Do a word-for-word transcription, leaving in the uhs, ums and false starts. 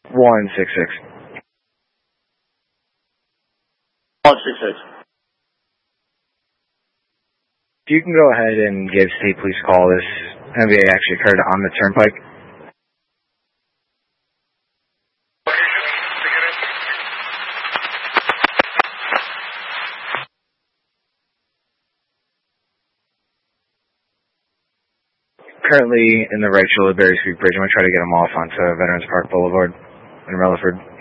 one six six. one six six. If you can go ahead and give State Police a call, this M V A actually occurred on the turnpike. Currently in the right shoulder, Berry Street Bridge. I'm going to try to get him off onto Veterans Park Boulevard in Rutherford.